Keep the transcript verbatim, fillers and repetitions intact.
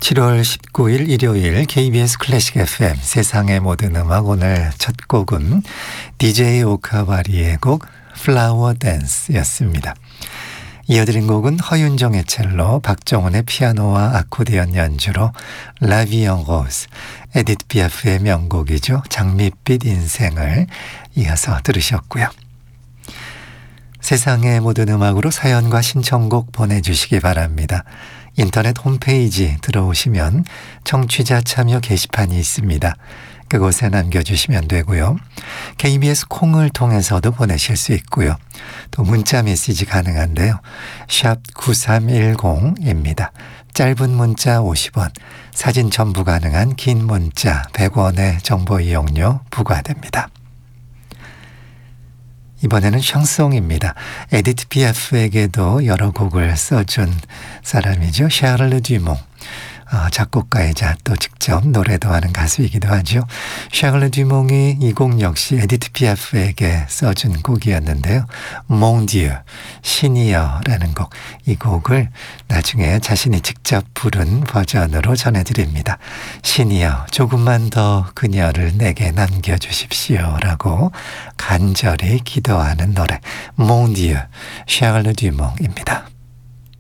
칠월 십구일 일요일 케이비에스 클래식 에프엠 세상의 모든 음악, 오늘 첫 곡은 디제이 오카와리의 곡 플라워 댄스였습니다. 이어드린 곡은 허윤정의 첼로, 박정훈의 피아노와 아코디언 연주로 라비 엉로스, 에디트 피아프의 명곡이죠. 장밋빛 인생을 이어서 들으셨고요. 세상의 모든 음악으로 사연과 신청곡 보내주시기 바랍니다. 인터넷 홈페이지 들어오시면 청취자 참여 게시판이 있습니다. 그곳에 남겨주시면 되고요. 케이비에스 콩을 통해서도 보내실 수 있고요. 또 문자 메시지 가능한데요. 샵 구삼일공입니다. 짧은 문자 오십 원, 사진 첨부 가능한 긴 문자 백 원의 정보 이용료 부과됩니다. 이번에는 샹송입니다. 에디트 피아프에게도 여러 곡을 써준 사람이죠. 샤를르 듀몽, 어, 작곡가이자 또 직접 노래도 하는 가수이기도 하죠. 샤를르 듀몽이 이 곡 역시 에디트 피아프에게 써준 곡이었는데요. 몽디유, 신이여라는 곡, 이 곡을 나중에 자신이 직접 부른 버전으로 전해드립니다. 신이여, 조금만 더 그녀를 내게 남겨주십시오 라고 간절히 기도하는 노래, 몽디유, 샤를르 듀몽입니다.